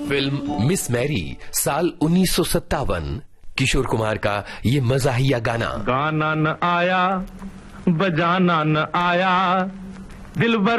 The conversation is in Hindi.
फिल्म मिस मैरी साल 1957, किशोर कुमार का ये मज़ाहिया गाना। गाना न आया, बजाना न आया, दिलबर